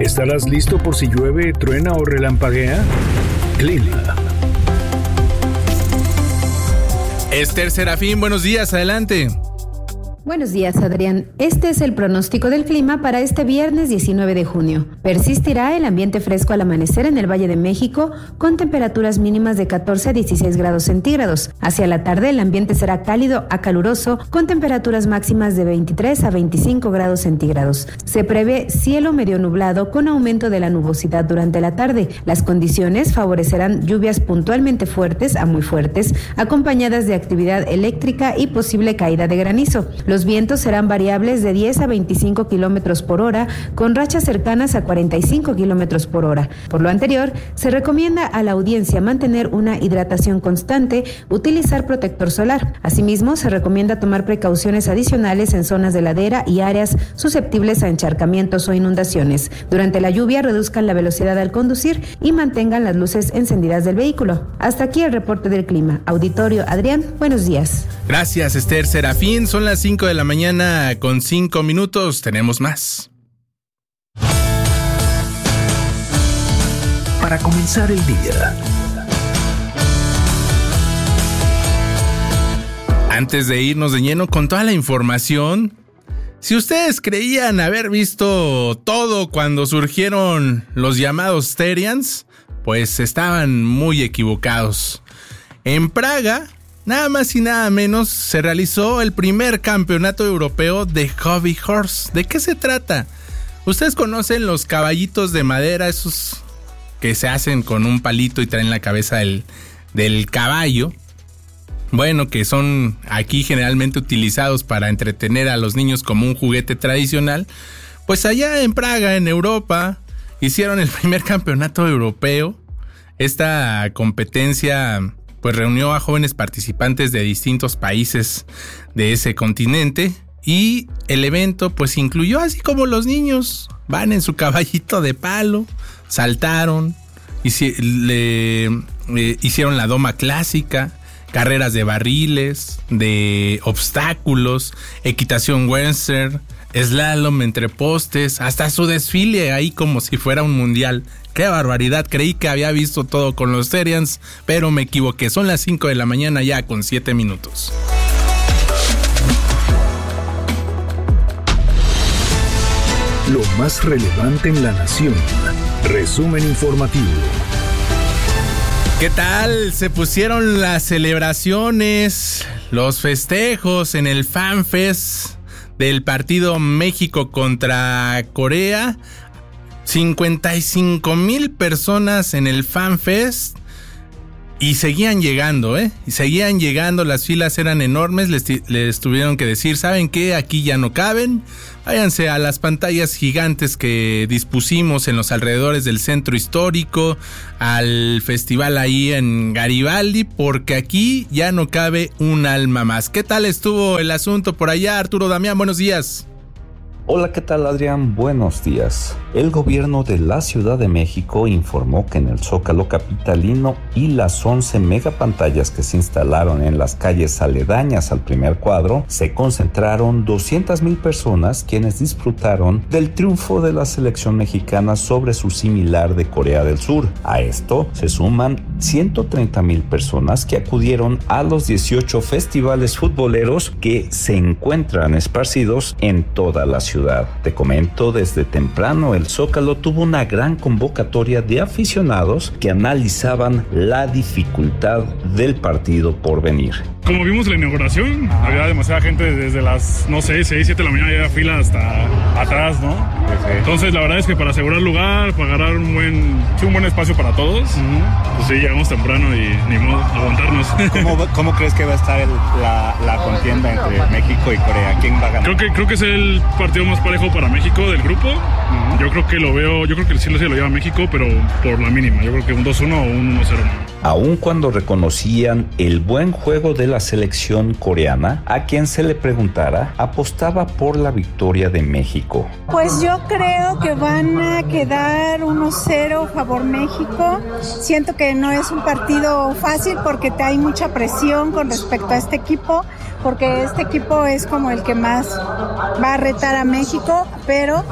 ¿Estarás listo por si llueve, truena o relampaguea? Clima. Esther Serafín, buenos días, adelante. Buenos días, Adrián. Este es el pronóstico del clima para este viernes 19 de junio. Persistirá el ambiente fresco al amanecer en el Valle de México, con temperaturas mínimas de 14 a 16 grados centígrados. Hacia la tarde el ambiente será cálido a caluroso, con temperaturas máximas de 23 a 25 grados centígrados. Se prevé cielo medio nublado con aumento de la nubosidad durante la tarde. Las condiciones favorecerán lluvias puntualmente fuertes a muy fuertes, acompañadas de actividad eléctrica y posible caída de granizo. Los vientos serán variables de 10 a 25 kilómetros por hora, con rachas cercanas a 45 kilómetros por hora. Por lo anterior, se recomienda a la audiencia mantener una hidratación constante, utilizar protector solar. Asimismo, se recomienda tomar precauciones adicionales en zonas de ladera y áreas susceptibles a encharcamientos o inundaciones. Durante la lluvia, reduzcan la velocidad al conducir y mantengan las luces encendidas del vehículo. Hasta aquí el reporte del clima. Auditorio, Adrián, buenos días. Gracias, Esther Serafín. Son las 5 de la mañana con 5 minutos. Tenemos más. Para comenzar el día. Antes de irnos de lleno con toda la información, si ustedes creían haber visto todo cuando surgieron los llamados Terians, pues estaban muy equivocados. En Praga, nada más y nada menos, se realizó el primer campeonato europeo de Hobby Horse. ¿De qué se trata? Ustedes conocen los caballitos de madera, esos que se hacen con un palito y traen la cabeza del caballo. Bueno, que son aquí generalmente utilizados para entretener a los niños como un juguete tradicional. Pues allá en Praga, en Europa, hicieron el primer campeonato europeo. Esta competencia pues reunió a jóvenes participantes de distintos países de ese continente, y el evento pues incluyó, así como los niños van en su caballito de palo, saltaron, hicieron la doma clásica, carreras de barriles, de obstáculos, equitación western, slalom entre postes, hasta su desfile ahí como si fuera un mundial. ¡Qué barbaridad! Creí que había visto todo con los Terians, pero me equivoqué. Son las 5 de la mañana ya con 7 minutos. Lo más relevante en la nación. Resumen informativo. ¿Qué tal? Se pusieron las celebraciones, los festejos en el FanFest del partido México contra Corea. 55,000 personas en el FanFest y seguían llegando, seguían llegando, las filas eran enormes. Les tuvieron que decir, ¿saben qué? Aquí ya no caben, váyanse a las pantallas gigantes que dispusimos en los alrededores del centro histórico, al festival ahí en Garibaldi, porque aquí ya no cabe un alma más. ¿Qué tal estuvo el asunto por allá, Arturo Damián? Buenos días. Hola, ¿qué tal, Adrián? Buenos días. El gobierno de la Ciudad de México informó que en el Zócalo capitalino y las 11 megapantallas que se instalaron en las calles aledañas al primer cuadro, se concentraron 200,000 personas quienes disfrutaron del triunfo de la selección mexicana sobre su similar de Corea del Sur. A esto se suman 130,000 personas que acudieron a los 18 festivales futboleros que se encuentran esparcidos en toda la ciudad. Te comento, desde temprano el Zócalo tuvo una gran convocatoria de aficionados que analizaban la dificultad del partido por venir. Como vimos la inauguración, había demasiada gente desde las, 6, 7 de la mañana, había fila hasta atrás, ¿no? Sí. Entonces la verdad es que para asegurar lugar, para agarrar un buen espacio para todos, pues sí, llegamos temprano y ni modo, aguantarnos. ¿Cómo crees que va a estar la contienda entre México y Corea? ¿Quién va a ganar? Creo que es el partido más parejo para México del grupo. Yo creo que sí lo lleva México, pero por la mínima. Yo creo que un 2-1 o un 1-0. Aun cuando reconocían el buen juego de la selección coreana, a quien se le preguntara, apostaba por la victoria de México. Pues yo creo que van a quedar 1-0 favor México. Siento que no es un partido fácil porque hay mucha presión con respecto a este equipo, porque este equipo es como el que más va a retar a México, pero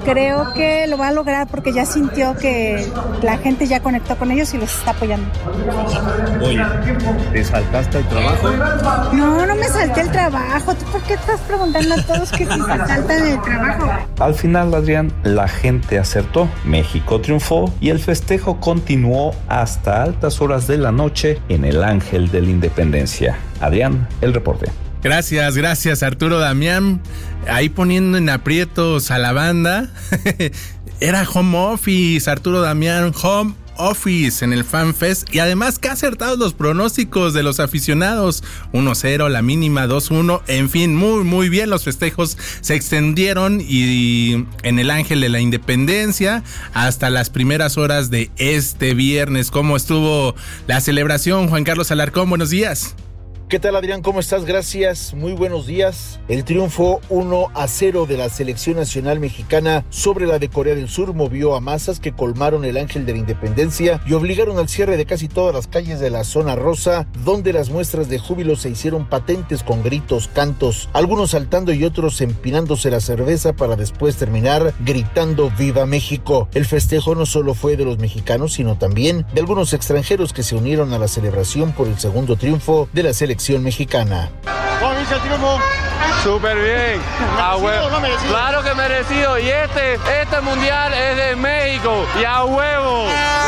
creo que lo va a lograr porque ya sintió que la gente ya conectó con ellos y los está apoyando. Oye, ¿te saltaste el trabajo? No me salté el trabajo. ¿Tú por qué estás preguntando a todos que si se saltan el trabajo? Al final, Adrián, la gente acertó. México triunfó y el festejo continuó hasta altas horas de la noche en el Ángel de la Independencia. Adrián, el reporte. Gracias Arturo Damián, ahí poniendo en aprietos a la banda. Era home office, Arturo Damián, home office en el FanFest, y además que ha acertado los pronósticos de los aficionados, 1-0, la mínima 2-1, en fin, muy bien, los festejos se extendieron y en el Ángel de la Independencia hasta las primeras horas de este viernes. ¿Cómo estuvo la celebración, Juan Carlos Alarcón? Buenos días. ¿Qué tal, Adrián? ¿Cómo estás? Gracias, muy buenos días. El triunfo 1-0 de la selección nacional mexicana sobre la de Corea del Sur movió a masas que colmaron el Ángel de la Independencia y obligaron al cierre de casi todas las calles de la zona rosa, donde las muestras de júbilo se hicieron patentes con gritos, cantos, algunos saltando y otros empinándose la cerveza para después terminar gritando ¡Viva México! El festejo no solo fue de los mexicanos, sino también de algunos extranjeros que se unieron a la celebración por el segundo triunfo de la selección mexicana. ¿Cómo dice el triunfo? Súper bien. ¿Merecido o no merecido? Claro que merecido. Y este mundial es de México. Y a huevo.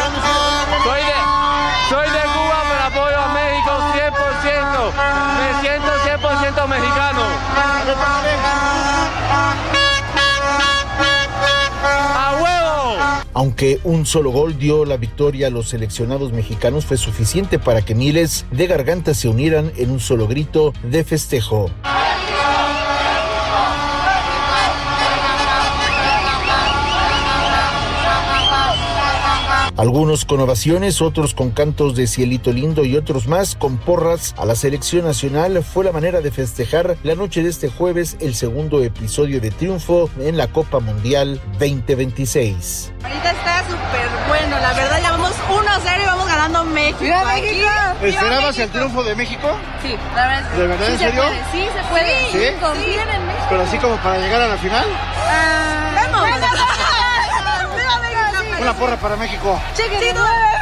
Soy de Cuba, pero apoyo a México 100%. Me siento 100% mexicano. Aunque un solo gol dio la victoria a los seleccionados mexicanos, fue suficiente para que miles de gargantas se unieran en un solo grito de festejo. Algunos con ovaciones, otros con cantos de Cielito Lindo y otros más con porras a la selección nacional. Fue la manera de festejar la noche de este jueves el segundo episodio de triunfo en la Copa Mundial 2026. Ahorita está súper bueno, la verdad ya vamos 1-0 y vamos ganando México. ¡Viva México! ¿Esperabas el triunfo de México? Sí, la verdad. ¿De verdad, en serio? Sí, se puede. ¿Sí? Confíen en México. ¿Pero así como para llegar a la final? ¡Vamos! Una porra para México. ¡Chiquitito!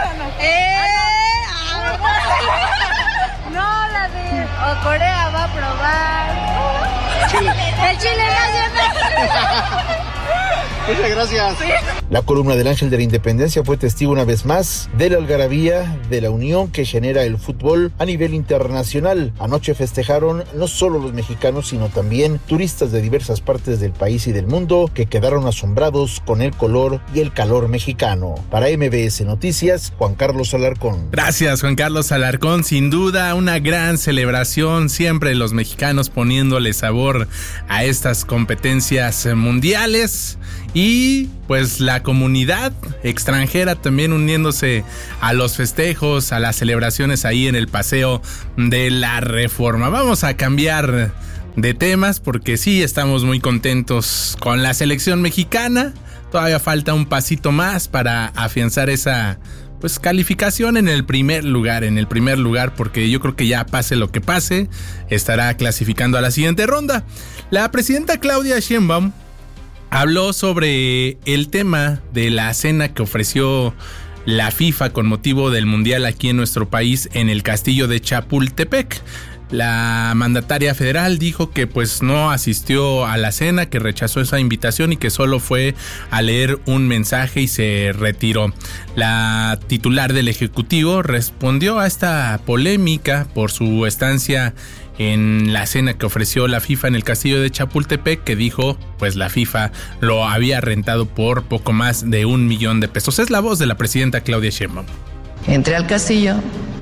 No, la de Corea va a probar. Chile. El Chile nacional. Muchas gracias. La columna del Ángel de la Independencia fue testigo una vez más de la algarabía, de la unión que genera el fútbol a nivel internacional. Anoche festejaron no solo los mexicanos, sino también turistas de diversas partes del país y del mundo que quedaron asombrados con el color y el calor mexicano. Para MBS Noticias, Juan Carlos Alarcón. Gracias, Juan Carlos Alarcón. Sin duda, una gran celebración. Siempre los mexicanos poniéndole sabor a estas competencias mundiales. Y pues la comunidad extranjera también uniéndose a los festejos, a las celebraciones ahí en el Paseo de la Reforma. Vamos a cambiar de temas porque sí estamos muy contentos con la selección mexicana. Todavía falta un pasito más para afianzar esa pues calificación en el primer lugar, porque yo creo que ya pase lo que pase, estará clasificando a la siguiente ronda. La presidenta Claudia Sheinbaum habló sobre el tema de la cena que ofreció la FIFA con motivo del Mundial aquí en nuestro país en el castillo de Chapultepec. La mandataria federal dijo que pues no asistió a la cena, que rechazó esa invitación y que solo fue a leer un mensaje y se retiró. La titular del Ejecutivo respondió a esta polémica por su estancia en la cena que ofreció la FIFA en el castillo de Chapultepec, que dijo pues la FIFA lo había rentado por poco más de $1 millón. Es la voz de la presidenta Claudia Sheinbaum. Entré al castillo,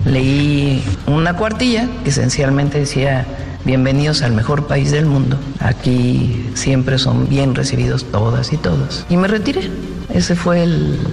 leí una cuartilla que esencialmente decía: bienvenidos al mejor país del mundo, aquí siempre son bien recibidos todas y todos. Y me retiré. Ese fue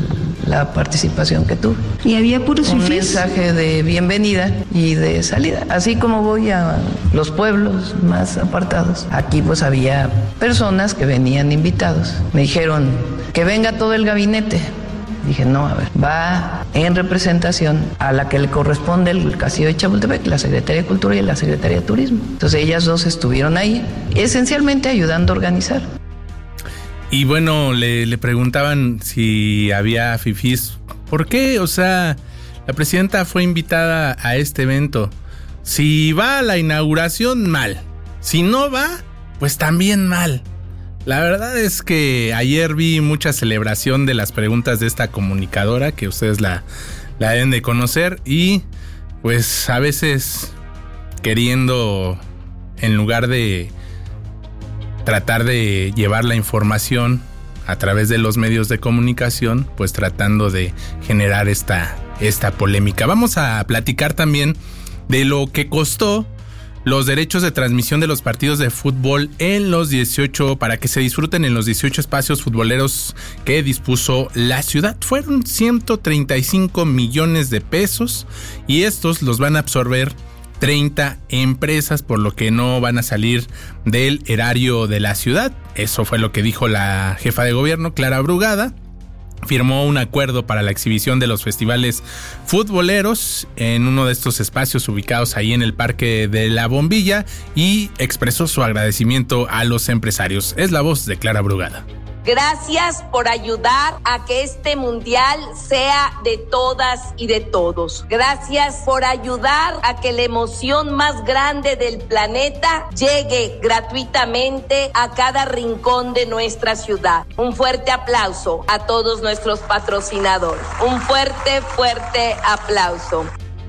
la participación que tuve. ¿Y había puros un fifís? Mensaje de bienvenida y de salida. Así como voy a los pueblos más apartados, aquí pues había personas que venían invitados. Me dijeron que venga todo el gabinete. Dije, no, a ver, va en representación a la que le corresponde el castillo de Chapultepec, la Secretaría de Cultura y la Secretaría de Turismo. Entonces ellas dos estuvieron ahí, esencialmente ayudando a organizar. Y bueno, le preguntaban si había fifís. ¿Por qué? O sea, la presidenta fue invitada a este evento. Si va a la inauguración, mal. Si no va, pues también mal. La verdad es que ayer vi mucha celebración de las preguntas de esta comunicadora, que ustedes la deben de conocer, y pues a veces queriendo, en lugar de tratar de llevar la información a través de los medios de comunicación, pues tratando de generar esta polémica. Vamos a platicar también de lo que costó los derechos de transmisión de los partidos de fútbol en los 18, para que se disfruten en los 18 espacios futboleros que dispuso la ciudad. Fueron 135 millones de pesos y estos los van a absorber 30 empresas, por lo que no van a salir del erario de la ciudad. Eso fue lo que dijo la jefa de gobierno, Clara Brugada. Firmó un acuerdo para la exhibición de los festivales futboleros en uno de estos espacios ubicados ahí en el Parque de la Bombilla y expresó su agradecimiento a los empresarios. Es la voz de Clara Brugada. Gracias por ayudar a que este mundial sea de todas y de todos. Gracias por ayudar a que la emoción más grande del planeta llegue gratuitamente a cada rincón de nuestra ciudad. Un fuerte aplauso a todos nuestros patrocinadores. Un fuerte, fuerte aplauso.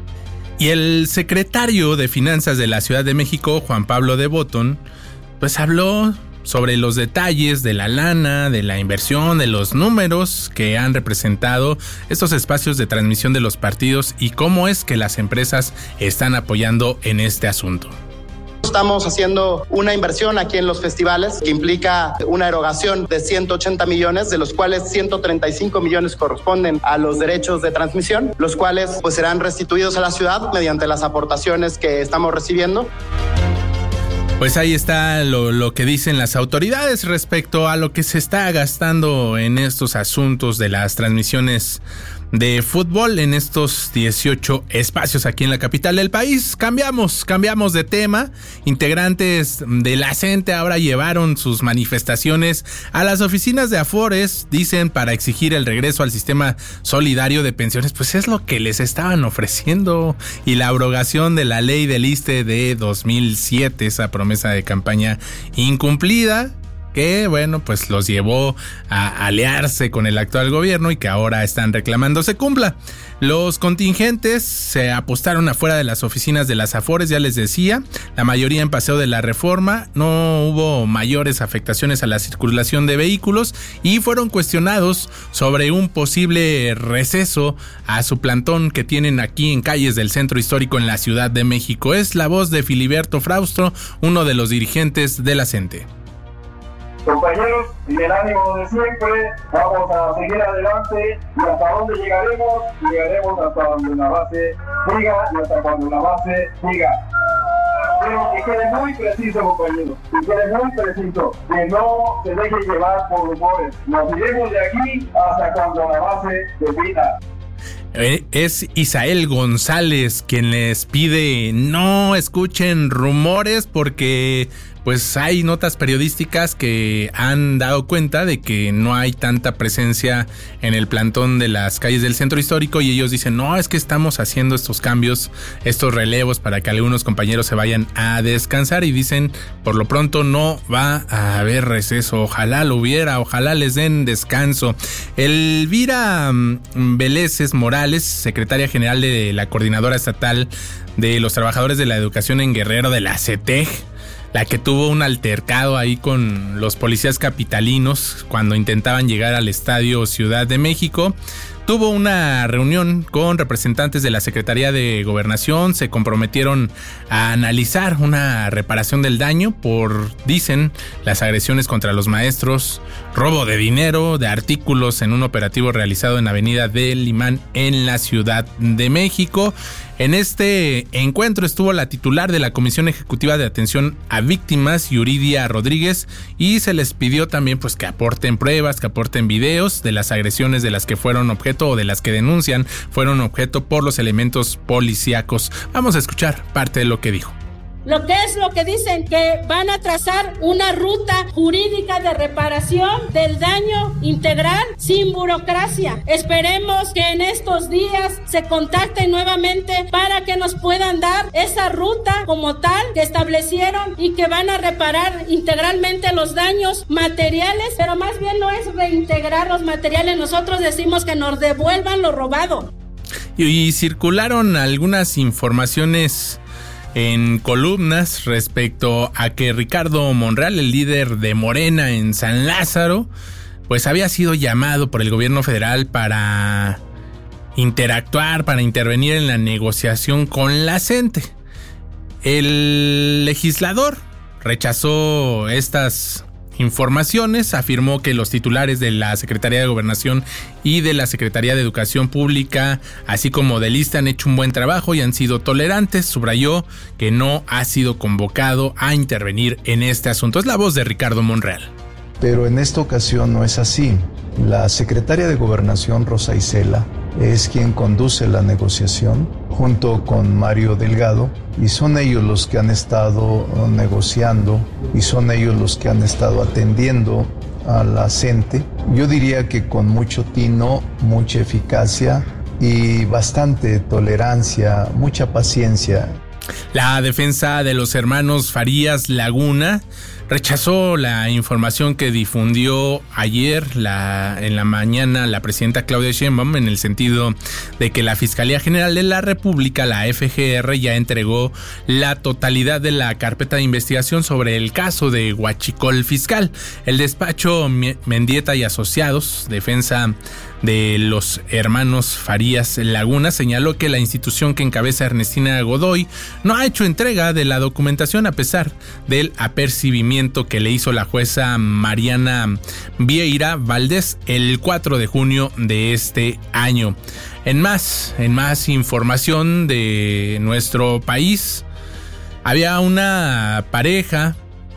Y el secretario de Finanzas de la Ciudad de México, Juan Pablo de Botton, pues habló sobre los detalles de la lana, de la inversión, de los números que han representado estos espacios de transmisión de los partidos y cómo es que las empresas están apoyando en este asunto. Estamos haciendo una inversión aquí en los festivales que implica una erogación de 180 millones, de los cuales 135 millones corresponden a los derechos de transmisión, los cuales pues serán restituidos a la ciudad mediante las aportaciones que estamos recibiendo. Pues ahí está lo que dicen las autoridades respecto a lo que se está gastando en estos asuntos de las transmisiones de fútbol en estos 18 espacios aquí en la capital del país. Cambiamos de tema. Integrantes de la CENTE ahora llevaron sus manifestaciones a las oficinas de Afores, dicen, para exigir el regreso al sistema solidario de pensiones. Pues es lo que les estaban ofreciendo, y la abrogación de la ley del ISSSTE de 2007, esa promesa de campaña incumplida, que bueno, pues los llevó a aliarse con el actual gobierno y que ahora están reclamando se cumpla. Los contingentes se apostaron afuera de las oficinas de las Afores, ya les decía, la mayoría en Paseo de la Reforma. No hubo mayores afectaciones a la circulación de vehículos y fueron cuestionados sobre un posible receso a su plantón que tienen aquí en calles del centro histórico en la Ciudad de México. Es la voz de Filiberto Fraustro, uno de los dirigentes de la CENTE. Compañeros, y el ánimo de siempre, vamos a seguir adelante y hasta donde llegaremos hasta donde la base siga y hasta cuando la base siga. Pero que quede muy preciso, compañeros, que quede muy preciso, que no se deje llevar por rumores. Nos iremos de aquí hasta cuando la base defina. Es Isael González quien les pide no escuchen rumores, porque pues hay notas periodísticas que han dado cuenta de que no hay tanta presencia en el plantón de las calles del centro histórico, y ellos dicen, no, es que estamos haciendo estos cambios, estos relevos para que algunos compañeros se vayan a descansar, y dicen, por lo pronto no va a haber receso, ojalá lo hubiera, ojalá les den descanso. Elvira Vélez Morales, secretaria general de la Coordinadora Estatal de los Trabajadores de la Educación en Guerrero, de la CETEG, la que tuvo un altercado ahí con los policías capitalinos cuando intentaban llegar al Estadio Ciudad de México, tuvo una reunión con representantes de la Secretaría de Gobernación. Se comprometieron a analizar una reparación del daño por, dicen, las agresiones contra los maestros, robo de dinero, de artículos en un operativo realizado en Avenida del Limán en la Ciudad de México. En este encuentro estuvo la titular de la Comisión Ejecutiva de Atención a Víctimas, Yuridia Rodríguez, y se les pidió también pues que aporten pruebas, que aporten videos de las agresiones de las que fueron objeto o de las que denuncian fueron objeto por los elementos policíacos. Vamos a escuchar parte de lo que dijo. lo que dicen, que van a trazar una ruta jurídica de reparación del daño integral sin burocracia. Esperemos que en estos días se contacten nuevamente para que nos puedan dar esa ruta como tal que establecieron y que van a reparar integralmente los daños materiales, pero más bien no es reintegrar los materiales, nosotros decimos que nos devuelvan lo robado. Y circularon algunas informaciones en columnas respecto a que Ricardo Monreal, el líder de Morena en San Lázaro, pues había sido llamado por el gobierno federal para interactuar, para intervenir en la negociación con la CENTE. El legislador rechazó estas informaciones, afirmó que los titulares de la Secretaría de Gobernación y de la Secretaría de Educación Pública, así como del ISSSTE, han hecho un buen trabajo y han sido tolerantes. Subrayó que no ha sido convocado a intervenir en este asunto. Es la voz de Ricardo Monreal. Pero en esta ocasión no es así. La secretaria de Gobernación, Rosa Isela, es quien conduce la negociación junto con Mario Delgado, y son ellos los que han estado negociando y son ellos los que han estado atendiendo a la CENTE. Yo diría que con mucho tino, mucha eficacia y bastante tolerancia, mucha paciencia. La defensa de los hermanos Farías Laguna rechazó la información que difundió ayer en la mañana la presidenta Claudia Sheinbaum, en el sentido de que la Fiscalía General de la República, la FGR, ya entregó la totalidad de la carpeta de investigación sobre el caso de Huachicol Fiscal. El despacho Mendieta y Asociados, defensa de los hermanos Farías Laguna, señaló que la institución que encabeza Ernestina Godoy no ha hecho entrega de la documentación a pesar del apercibimiento que le hizo la jueza Mariana Vieira Valdés el 4 de junio de este año. En más información de nuestro país, había una pareja,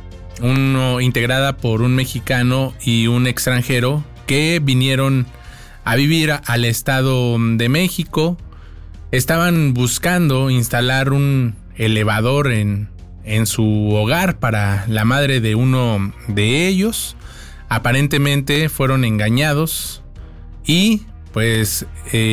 integrada por un mexicano y un extranjero, que vinieron a vivir al Estado de México. Estaban buscando instalar un elevador en su hogar para la madre de uno de ellos. Aparentemente fueron engañados y pues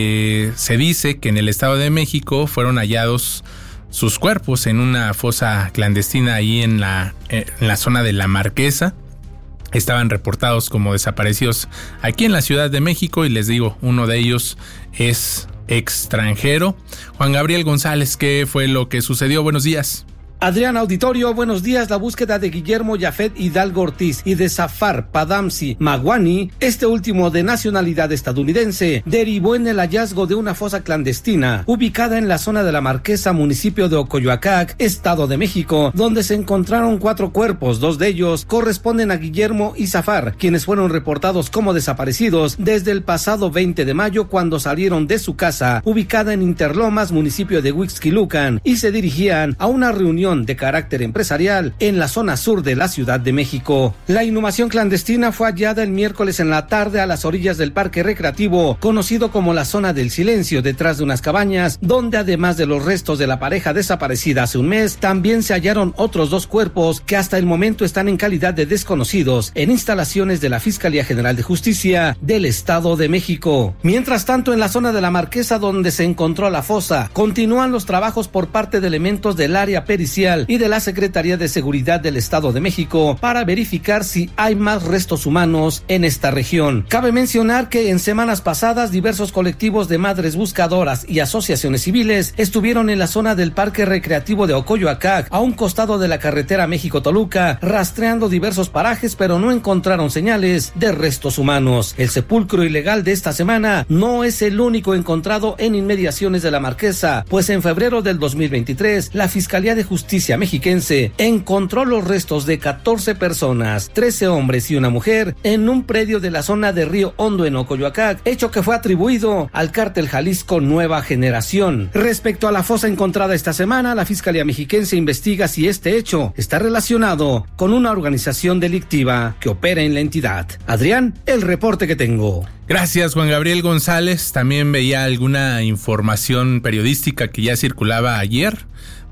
se dice que en el Estado de México fueron hallados sus cuerpos en una fosa clandestina ahí en la zona de La Marquesa. Estaban reportados como desaparecidos aquí en la Ciudad de México y les digo, uno de ellos es extranjero. Juan Gabriel González, ¿qué fue lo que sucedió? Buenos días. Adrián, auditorio, buenos días. La búsqueda de Guillermo Yafet Hidalgo Ortiz y de Zafar Padamsi Maguani, este último de nacionalidad estadounidense, derivó en el hallazgo de una fosa clandestina ubicada en la zona de La Marquesa, municipio de Ocoyoacac, Estado de México, donde se encontraron 4 cuerpos. 2 de ellos corresponden a Guillermo y Zafar, quienes fueron reportados como desaparecidos desde el pasado 20 de mayo cuando salieron de su casa ubicada en Interlomas, municipio de Huixquilucan, y se dirigían a una reunión de carácter empresarial en la zona sur de la Ciudad de México. La inhumación clandestina fue hallada el miércoles en la tarde a las orillas del parque recreativo, conocido como la Zona del Silencio, detrás de unas cabañas, donde además de los restos de la pareja desaparecida hace un mes, también se hallaron otros 2 cuerpos que hasta el momento están en calidad de desconocidos en instalaciones de la Fiscalía General de Justicia del Estado de México. Mientras tanto, en la zona de La Marquesa, donde se encontró la fosa, continúan los trabajos por parte de elementos del área pericial y de la Secretaría de Seguridad del Estado de México para verificar si hay más restos humanos en esta región. Cabe mencionar que en semanas pasadas diversos colectivos de madres buscadoras y asociaciones civiles estuvieron en la zona del Parque Recreativo de Ocoyoacac, a un costado de la carretera México-Toluca, rastreando diversos parajes, pero no encontraron señales de restos humanos. El sepulcro ilegal de esta semana no es el único encontrado en inmediaciones de La Marquesa, pues en febrero del 2023 la Fiscalía de Justicia mexiquense encontró los restos de 14 personas, 13 hombres y una mujer, en un predio de la zona de Río Hondo en Ocoyoacac, hecho que fue atribuido al cártel Jalisco Nueva Generación. Respecto a la fosa encontrada esta semana, la Fiscalía mexiquense investiga si este hecho está relacionado con una organización delictiva que opera en la entidad. Adrián, el reporte que tengo. Gracias, Juan Gabriel González. También veía alguna información periodística que ya circulaba ayer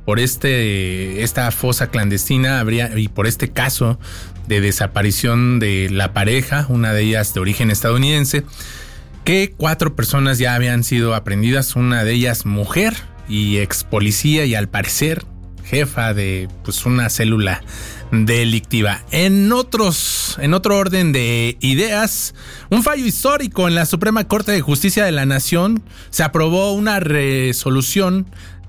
por esta fosa clandestina y por este caso de desaparición de la pareja, una de ellas de origen estadounidense, que 4 personas ya habían sido aprehendidas, una de ellas mujer y ex policía y al parecer jefa de una célula delictiva. En otro orden de ideas, un fallo histórico en la Suprema Corte de Justicia de la Nación. Se aprobó una resolución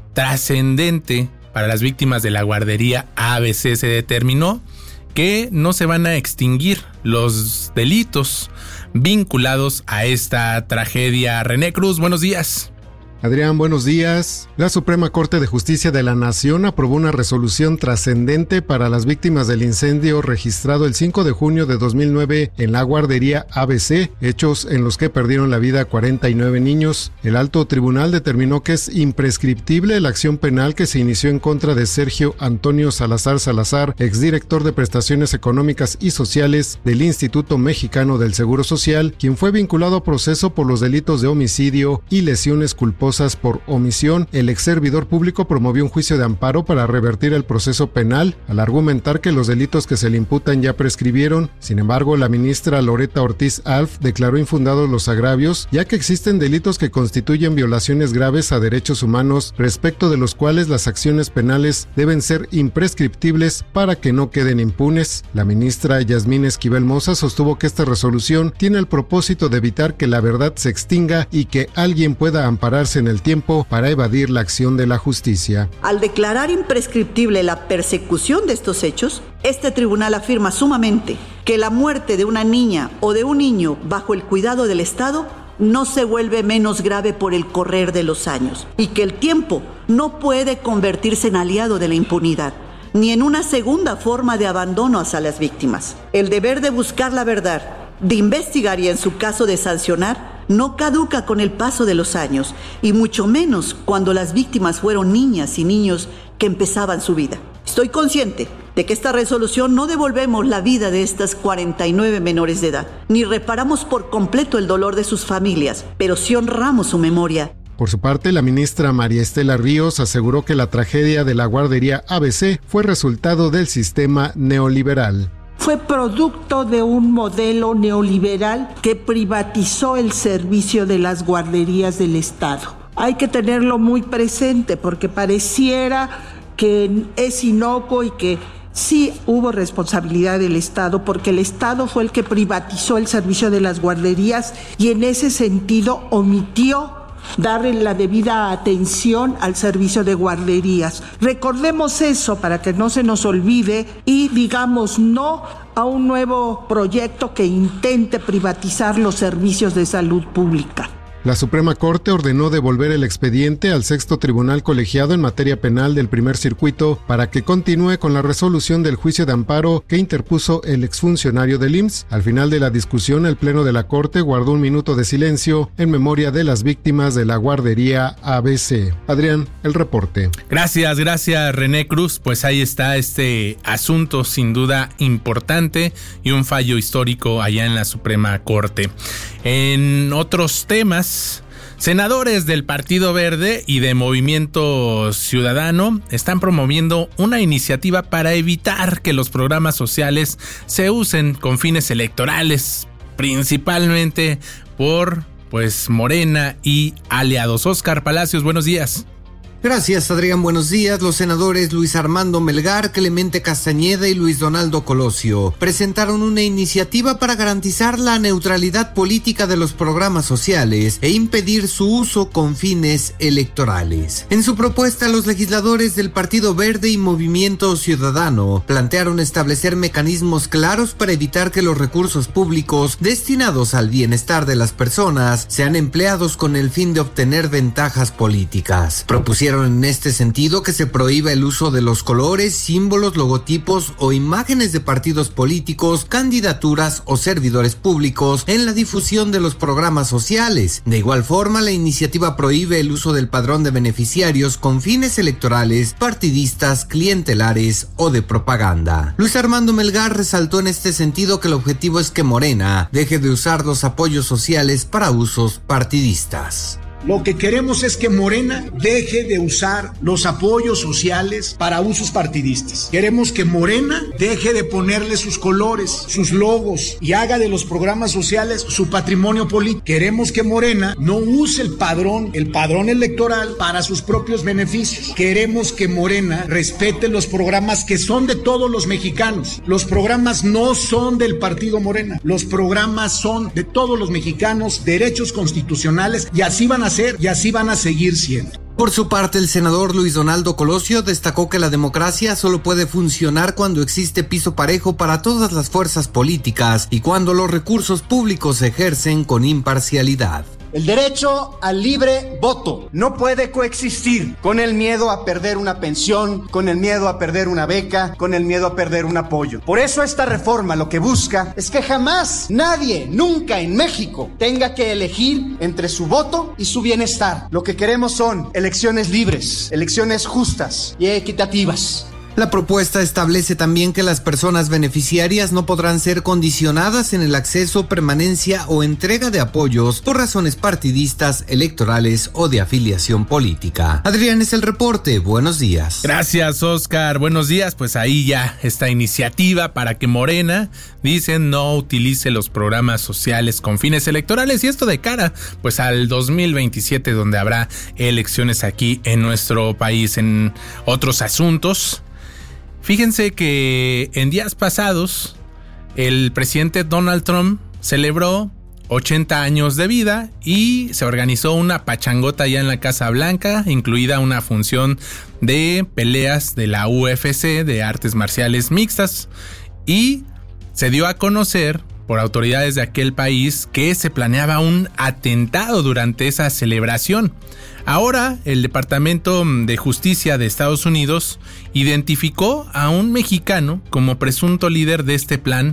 trascendente para las víctimas de la guardería ABC. Se determinó que no se van a extinguir los delitos vinculados a esta tragedia. René Cruz, buenos días. Adrián, buenos días. La Suprema Corte de Justicia de la Nación aprobó una resolución trascendente para las víctimas del incendio registrado el 5 de junio de 2009 en la guardería ABC, hechos en los que perdieron la vida 49 niños. El alto tribunal determinó que es imprescriptible la acción penal que se inició en contra de Sergio Antonio Salazar Salazar, exdirector de Prestaciones Económicas y Sociales del Instituto Mexicano del Seguro Social, quien fue vinculado a proceso por los delitos de homicidio y lesiones culposas por omisión. El ex servidor público promovió un juicio de amparo para revertir el proceso penal, al argumentar que los delitos que se le imputan ya prescribieron. Sin embargo, la ministra Loreta Ortiz Alf declaró infundados los agravios, ya que existen delitos que constituyen violaciones graves a derechos humanos, respecto de los cuales las acciones penales deben ser imprescriptibles para que no queden impunes. La ministra Yasmín Esquivel Moza sostuvo que esta resolución tiene el propósito de evitar que la verdad se extinga y que alguien pueda ampararse en el tiempo para evadir la acción de la justicia. Al declarar imprescriptible la persecución de estos hechos, este tribunal afirma sumamente que la muerte de una niña o de un niño bajo el cuidado del Estado no se vuelve menos grave por el correr de los años y que el tiempo no puede convertirse en aliado de la impunidad, ni en una segunda forma de abandono hacia las víctimas. El deber de buscar la verdad, de investigar y en su caso de sancionar, no caduca con el paso de los años, y mucho menos cuando las víctimas fueron niñas y niños que empezaban su vida. Estoy consciente de que esta resolución no devolvemos la vida de estas 49 menores de edad, ni reparamos por completo el dolor de sus familias, pero sí honramos su memoria. Por su parte, la ministra María Estela Ríos aseguró que la tragedia de la guardería ABC fue resultado del sistema neoliberal. Fue producto de un modelo neoliberal que privatizó el servicio de las guarderías del Estado. Hay que tenerlo muy presente porque pareciera que es inocuo y que sí hubo responsabilidad del Estado, porque el Estado fue el que privatizó el servicio de las guarderías y en ese sentido omitió darle la debida atención al servicio de guarderías. Recordemos eso para que no se nos olvide y digamos no a un nuevo proyecto que intente privatizar los servicios de salud pública. La Suprema Corte ordenó devolver el expediente al Sexto Tribunal Colegiado en materia penal del Primer Circuito para que continúe con la resolución del juicio de amparo que interpuso el exfuncionario del IMSS. Al final de la discusión, el Pleno de la Corte guardó un minuto de silencio en memoria de las víctimas de la guardería ABC. Adrián, el reporte. Gracias René Cruz. Pues ahí está este asunto sin duda importante y un fallo histórico allá en la Suprema Corte. En otros temas, senadores del Partido Verde y de Movimiento Ciudadano están promoviendo una iniciativa para evitar que los programas sociales se usen con fines electorales, principalmente por Morena y aliados. Óscar Palacios, buenos días. Gracias, Adrián. Buenos días. Los senadores Luis Armando Melgar, Clemente Castañeda y Luis Donaldo Colosio presentaron una iniciativa para garantizar la neutralidad política de los programas sociales e impedir su uso con fines electorales. En su propuesta, los legisladores del Partido Verde y Movimiento Ciudadano plantearon establecer mecanismos claros para evitar que los recursos públicos destinados al bienestar de las personas sean empleados con el fin de obtener ventajas políticas. Propusieron en este sentido que se prohíba el uso de los colores, símbolos, logotipos o imágenes de partidos políticos, candidaturas o servidores públicos en la difusión de los programas sociales. De igual forma, la iniciativa prohíbe el uso del padrón de beneficiarios con fines electorales, partidistas, clientelares o de propaganda. Luis Armando Melgar resaltó en este sentido que el objetivo es que Morena deje de usar los apoyos sociales para usos partidistas. Lo que queremos es que Morena deje de usar los apoyos sociales para usos partidistas. Queremos que Morena deje de ponerle sus colores, sus logos y haga de los programas sociales su patrimonio político. Queremos que Morena no use el padrón electoral para sus propios beneficios. Queremos que Morena respete los programas que son de todos los mexicanos. Los programas no son del partido Morena. Los programas son de todos los mexicanos, derechos constitucionales, y así van a ser y así van a seguir siendo. Por su parte, el senador Luis Donaldo Colosio destacó que la democracia solo puede funcionar cuando existe piso parejo para todas las fuerzas políticas y cuando los recursos públicos se ejercen con imparcialidad. El derecho al libre voto no puede coexistir con el miedo a perder una pensión, con el miedo a perder una beca, con el miedo a perder un apoyo. Por eso esta reforma lo que busca es que jamás nadie, nunca en México, tenga que elegir entre su voto y su bienestar. Lo que queremos son elecciones libres, elecciones justas y equitativas. La propuesta establece también que las personas beneficiarias no podrán ser condicionadas en el acceso, permanencia o entrega de apoyos por razones partidistas, electorales o de afiliación política. Adrián, es el reporte. Buenos días. Gracias, Oscar. Buenos días. Pues ahí ya esta iniciativa para que Morena, dicen, no utilice los programas sociales con fines electorales, y esto de cara pues al 2027, donde habrá elecciones aquí en nuestro país. En otros asuntos, fíjense que en días pasados el presidente Donald Trump celebró 80 años de vida y se organizó una pachangota allá en la Casa Blanca, incluida una función de peleas de la UFC, de artes marciales mixtas, y se dio a conocer por autoridades de aquel país que se planeaba un atentado durante esa celebración. Ahora, el Departamento de Justicia de Estados Unidos identificó a un mexicano como presunto líder de este plan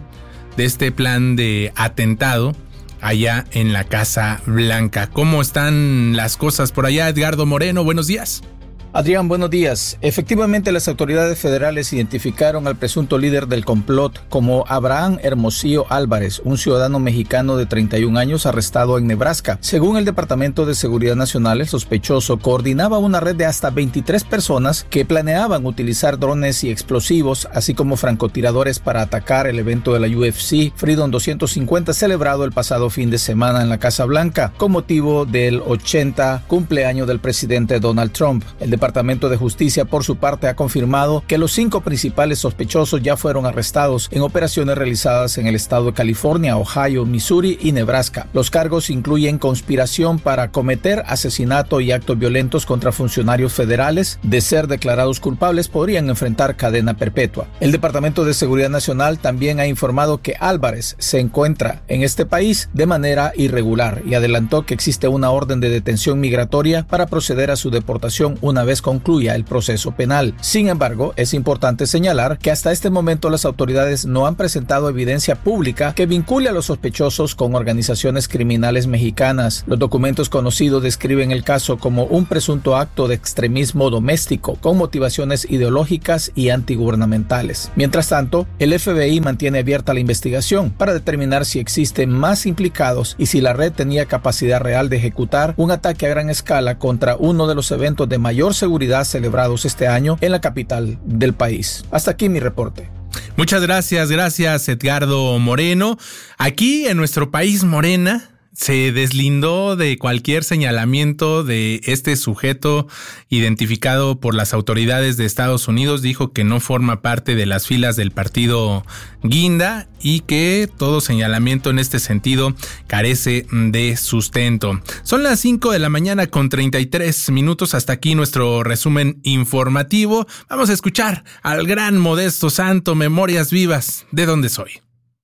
de atentado allá en la Casa Blanca. ¿Cómo están las cosas por allá, Edgardo Moreno? Buenos días. Adrián, buenos días. Efectivamente, las autoridades federales identificaron al presunto líder del complot como Abraham Hermosillo Álvarez, un ciudadano mexicano de 31 años arrestado en Nebraska. Según el Departamento de Seguridad Nacional, el sospechoso coordinaba una red de hasta 23 personas que planeaban utilizar drones y explosivos, así como francotiradores para atacar el evento de la UFC Freedom 250 celebrado el pasado fin de semana en la Casa Blanca con motivo del 80 cumpleaños del presidente Donald Trump. El Departamento de Justicia, por su parte, ha confirmado que los 5 principales sospechosos ya fueron arrestados en operaciones realizadas en el estado de California, Ohio, Missouri y Nebraska. Los cargos incluyen conspiración para cometer asesinato y actos violentos contra funcionarios federales. De ser declarados culpables, podrían enfrentar cadena perpetua. El Departamento de Seguridad Nacional también ha informado que Álvarez se encuentra en este país de manera irregular y adelantó que existe una orden de detención migratoria para proceder a su deportación una vez concluya el proceso penal. Sin embargo, es importante señalar que hasta este momento las autoridades no han presentado evidencia pública que vincule a los sospechosos con organizaciones criminales mexicanas. Los documentos conocidos describen el caso como un presunto acto de extremismo doméstico con motivaciones ideológicas y antigubernamentales. Mientras tanto, el FBI mantiene abierta la investigación para determinar si existen más implicados y si la red tenía capacidad real de ejecutar un ataque a gran escala contra uno de los eventos de mayor seguridad celebrados este año en la capital del país. Hasta aquí mi reporte. Muchas gracias Edgardo Moreno. Aquí en nuestro país, Morena se deslindó de cualquier señalamiento de este sujeto identificado por las autoridades de Estados Unidos. Dijo que no forma parte de las filas del partido Guinda y que todo señalamiento en este sentido carece de sustento. Son las 5 de la mañana con 33 minutos. Hasta aquí nuestro resumen informativo. Vamos a escuchar al gran Modesto Santo, Memorias Vivas, ¿de dónde soy?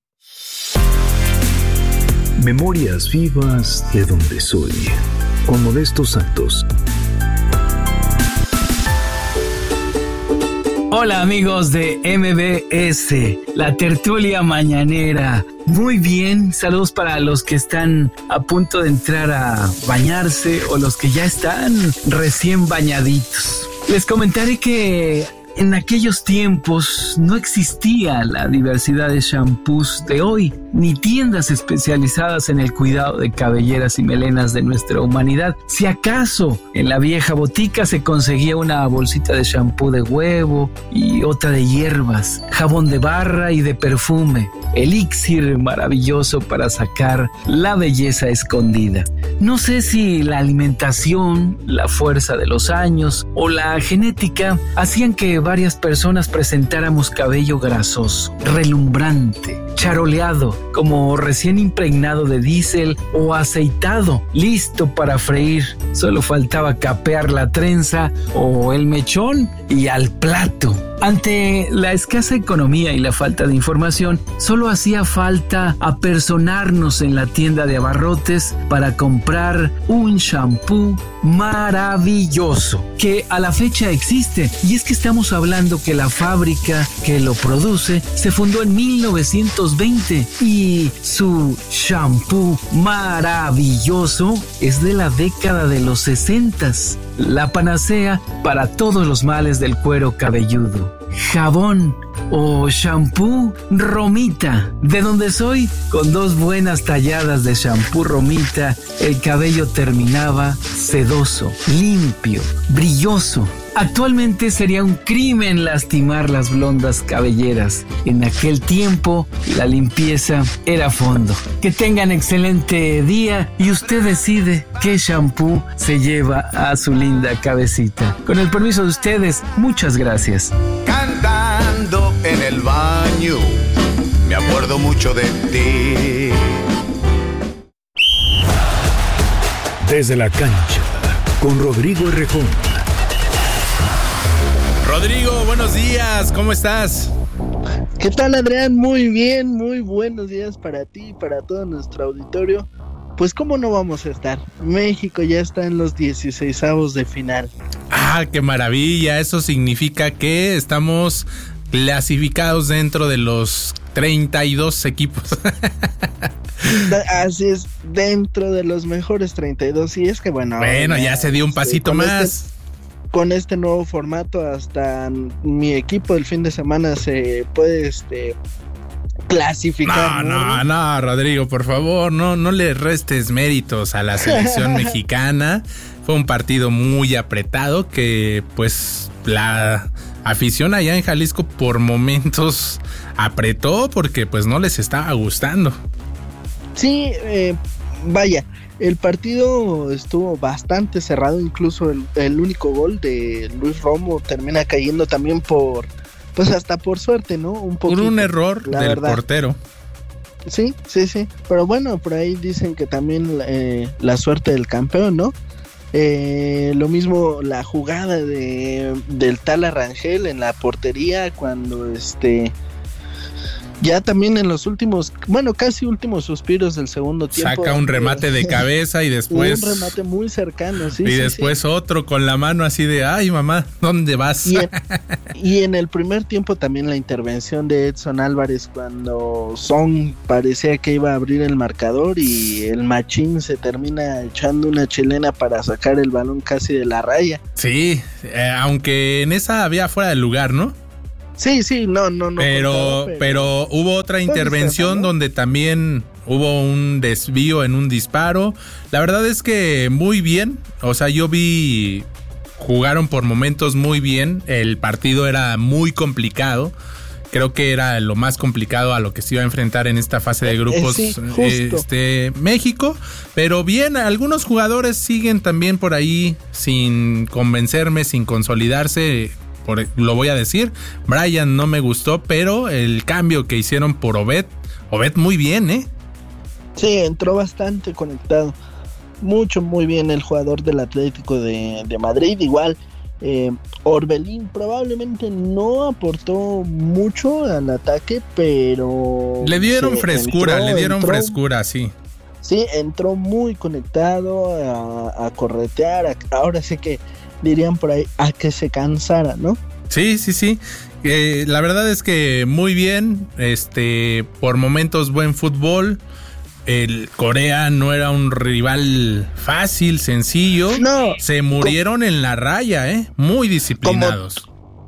Memorias Vivas de donde soy, con Modesto Santos. Hola amigos de MBS, la tertulia mañanera. Muy bien, saludos para los que están a punto de entrar a bañarse o los que ya están recién bañaditos. Les comentaré que en aquellos tiempos no existía la diversidad de shampoos de hoy, ni tiendas especializadas en el cuidado de cabelleras y melenas de nuestra humanidad. Si acaso en la vieja botica se conseguía una bolsita de shampoo de huevo y otra de hierbas, jabón de barra y de perfume, elixir maravilloso para sacar la belleza escondida. No sé si la alimentación, la fuerza de los años o la genética hacían que varias personas presentáramos cabello grasoso, relumbrante, charoleado, como recién impregnado de diésel o aceitado, listo para freír. Solo faltaba capear la trenza o el mechón y al plato. Ante la escasa economía y la falta de información, solo hacía falta apersonarnos en la tienda de abarrotes para comprar un shampoo maravilloso, que a la fecha existe. Y es que estamos hablando que la fábrica que lo produce se fundó en 1920 y su shampoo maravilloso es de la década de los 60s. La panacea para todos los males del cuero cabelludo. Jabón o shampoo Romita. De donde soy, con 2 buenas talladas de shampoo Romita, el cabello terminaba sedoso, limpio, brilloso. Actualmente sería un crimen lastimar las blondas cabelleras. En aquel tiempo, la limpieza era a fondo. Que tengan excelente día y usted decide qué shampoo se lleva a su linda cabecita. Con el permiso de ustedes, muchas gracias. Cantando en el baño, me acuerdo mucho de ti. Desde la cancha, con Rodrigo Errejón. Rodrigo, buenos días, ¿cómo estás? ¿Qué tal, Adrián? Muy bien, muy buenos días para ti y para todo nuestro auditorio. Pues cómo no vamos a estar, México ya está en los 16avos de final. ¡Ah, qué maravilla! Eso significa que estamos clasificados dentro de los 32 equipos. Así es, dentro de los mejores 32, y es que bueno... Bueno, ya se dio un pasito más. Con este nuevo formato, hasta mi equipo del fin de semana se puede clasificar. No, Rodrigo, por favor, no le restes méritos a la selección mexicana. Fue un partido muy apretado que pues la afición allá en Jalisco por momentos apretó porque pues no les estaba gustando. Sí, vaya. El partido estuvo bastante cerrado, incluso el único gol de Luis Romo termina cayendo también pues hasta por suerte, ¿no? Por un error del portero. Sí, pero bueno, por ahí dicen que también la suerte del campeón, ¿no? Lo mismo la jugada del tal Arrangel en la portería cuando ya también en los últimos, casi últimos suspiros del segundo tiempo. Saca un remate de cabeza y después... Un remate muy cercano, sí. Y después otro con la mano así de, ay mamá, ¿dónde vas? Y en el primer tiempo también la intervención de Edson Álvarez cuando Son parecía que iba a abrir el marcador y el machín se termina echando una chilena para sacar el balón casi de la raya. Sí, aunque en esa había fuera de lugar, ¿no? Sí, no. Pero hubo otra intervención donde también hubo un desvío en un disparo. La verdad es que muy bien. O sea, yo vi, jugaron por momentos muy bien. El partido era muy complicado. Creo que era lo más complicado a lo que se iba a enfrentar en esta fase de grupos México. Pero bien, algunos jugadores siguen también por ahí sin convencerme, sin consolidarse. Lo voy a decir, Brian no me gustó, pero el cambio que hicieron por Obed muy bien, ¿eh? Sí, entró bastante conectado, muy bien el jugador del Atlético de Madrid, igual Orbelín probablemente no aportó mucho al ataque, pero... Le dieron frescura, sí. Sí, entró muy conectado a corretear, ahora sí que dirían por ahí, a que se cansara, ¿no? Sí. La verdad es que muy bien, por momentos buen fútbol. El Corea no era un rival fácil, sencillo. No. Se murieron en la raya, muy disciplinados.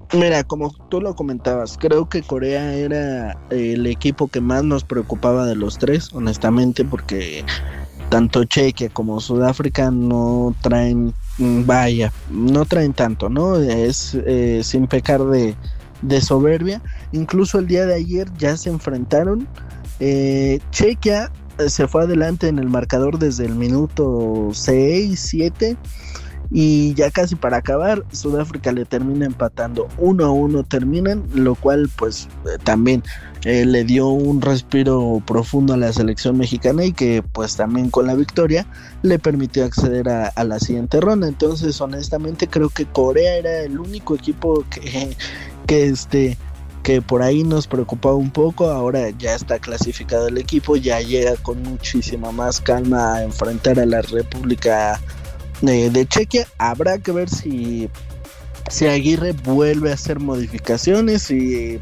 Mira, como tú lo comentabas, creo que Corea era el equipo que más nos preocupaba de los tres, honestamente, porque tanto Chequia como Sudáfrica no traen tanto, ¿no? Es sin pecar de soberbia. Incluso el día de ayer ya se enfrentaron. Chequia se fue adelante en el marcador desde el minuto 6, 7 y ya casi para acabar Sudáfrica le termina empatando 1-1 terminan, lo cual pues también le dio un respiro profundo a la selección mexicana y que pues también con la victoria le permitió acceder a la siguiente ronda. Entonces honestamente creo que Corea era el único equipo que por ahí nos preocupaba un poco. Ahora ya está clasificado el equipo, ya llega con muchísima más calma a enfrentar a la República de Chequia. Habrá que ver si Aguirre vuelve a hacer modificaciones y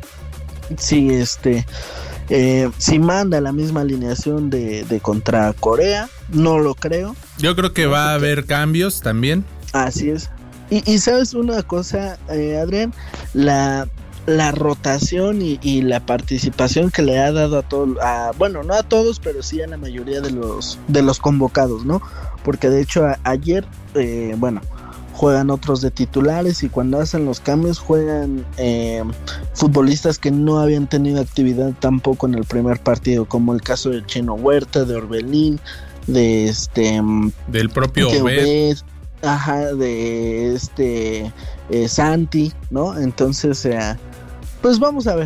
si manda la misma alineación de contra Corea. No lo creo. Yo creo que va a haber cambios también. Así es. Y sabes una cosa, Adrián, la rotación y la participación que le ha dado a todos, bueno, no a todos, pero sí a la mayoría de los convocados, ¿no? Porque de hecho ayer, juegan otros de titulares y cuando hacen los cambios juegan futbolistas que no habían tenido actividad tampoco en el primer partido, como el caso de Chino Huerta, de Orbelín, del propio Obed. De Santi, ¿no? Entonces, pues vamos a ver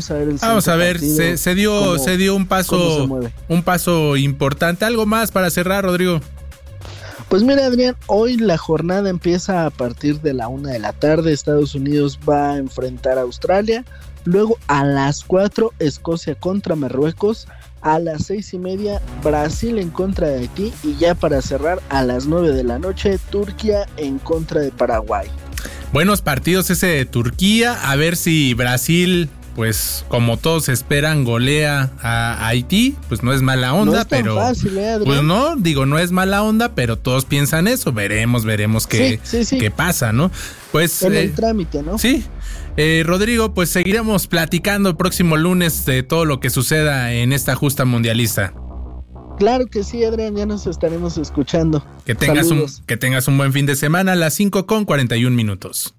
se dio un paso importante. Algo más para cerrar, Rodrigo. Pues mira, Adrián, hoy la jornada empieza a partir de la 1 de la tarde. Estados Unidos va a enfrentar a Australia. Luego a las 4 Escocia contra Marruecos. A las 6:30 Brasil en contra de Haití. Y ya para cerrar a las 9 de la noche Turquía en contra de Paraguay. Buenos partidos ese de Turquía. A ver si Brasil, pues como todos esperan, golea a Haití. Pues no es mala onda, no es tan fácil, pues no es mala onda, pero todos piensan eso. Veremos qué pasa, ¿no? Pues en el trámite, ¿no? Sí. Rodrigo, pues seguiremos platicando el próximo lunes de todo lo que suceda en esta justa mundialista. Claro que sí, Adrián, ya nos estaremos escuchando. Que tengas un buen fin de semana a las 5:41.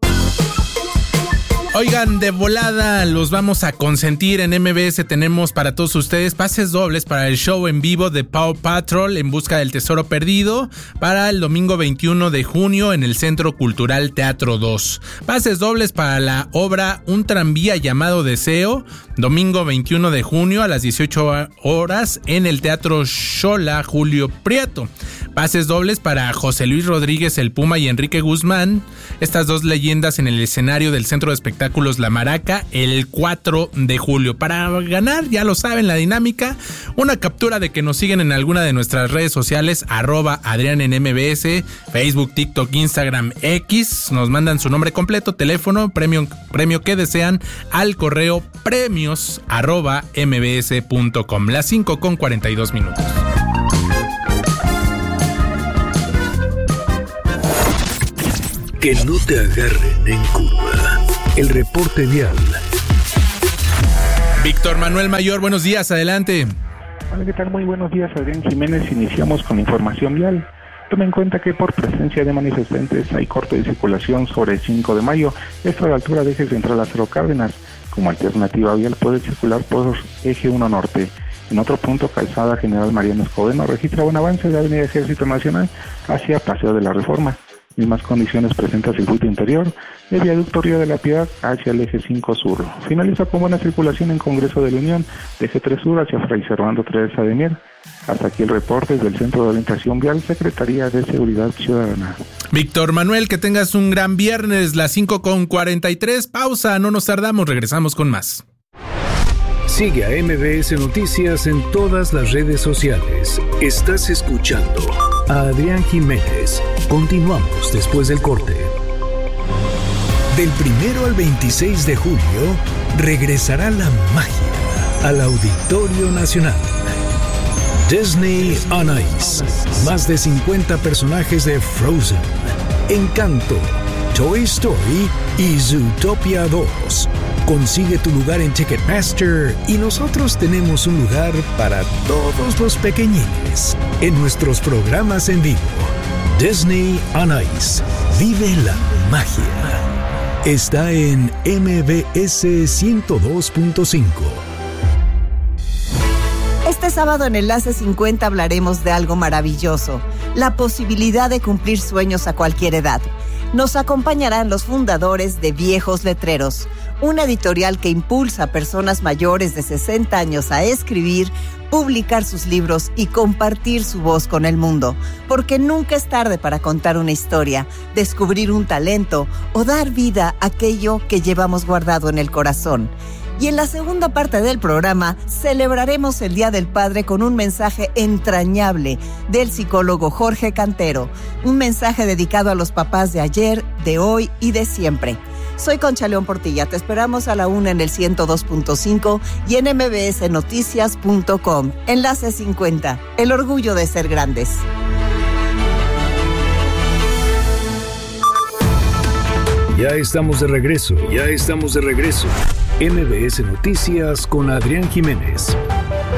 Oigan, de volada los vamos a consentir en MBS. Tenemos para todos ustedes pases dobles para el show en vivo de Paw Patrol en busca del tesoro perdido para el domingo 21 de junio en el Centro Cultural Teatro 2. Pases dobles para la obra Un tranvía llamado Deseo, domingo 21 de junio a las 18 horas en el Teatro Xola Julio Prieto. Pases dobles para José Luis Rodríguez el Puma y Enrique Guzmán, estas dos leyendas en el escenario del Centro de Espectáculos La Maraca el 4 de julio. Para ganar, ya lo saben, la dinámica, una captura de que nos siguen en alguna de nuestras redes sociales, @Adrián en MBS, Facebook, TikTok, Instagram, X, nos mandan su nombre completo, teléfono, premio que desean al correo premios@mbs.com. Las 5:42. Que no te agarren en curva. El reporte vial. Víctor Manuel Mayor, buenos días, adelante. Hola, ¿qué tal? Muy buenos días, Adrián Jiménez. Iniciamos con información vial. Tome en cuenta que por presencia de manifestantes hay corte de circulación sobre el 5 de mayo, esto a la altura de eje central Lázaro Cárdenas. Como alternativa vial puede circular por eje 1 norte. En otro punto, calzada General Mariano Escobedo registra un avance de Avenida Ejército Nacional hacia Paseo de la Reforma. Mismas condiciones presenta circuito interior de Viaducto Río de la Piedad hacia el eje 5 sur. Finaliza con buena circulación en Congreso de la Unión de eje 3 sur hacia Fray Servando Teresa de Mier. Hasta aquí el reporte del Centro de Orientación Vial, Secretaría de Seguridad Ciudadana. Víctor Manuel, que tengas un gran viernes, las 5:43. Pausa, no nos tardamos, regresamos con más. Sigue a MBS Noticias en todas las redes sociales. Estás escuchando a Adrián Jiménez. Continuamos después del corte. Del 1 al 26 de julio regresará la magia al Auditorio Nacional. Disney on Ice. Más de 50 personajes de Frozen, Encanto, Toy Story y Zootopia 2. Consigue tu lugar en Ticketmaster y nosotros tenemos un lugar para todos los pequeñines en nuestros programas en vivo. Disney on Ice. Vive la magia. Está en MBS 102.5. Este sábado en Enlace 50 hablaremos de algo maravilloso, la posibilidad de cumplir sueños a cualquier edad. Nos acompañarán los fundadores de Viejos Letreros, una editorial que impulsa a personas mayores de 60 años a escribir, publicar sus libros y compartir su voz con el mundo, porque nunca es tarde para contar una historia, descubrir un talento o dar vida a aquello que llevamos guardado en el corazón. Y en la segunda parte del programa celebraremos el Día del Padre con un mensaje entrañable del psicólogo Jorge Cantero, un mensaje dedicado a los papás de ayer, de hoy y de siempre. Soy Concha León Portilla, te esperamos a la 1 en el 102.5 y en mbsnoticias.com. Enlace 50, el orgullo de ser grandes. Ya estamos de regreso. MBS Noticias con Adrián Jiménez.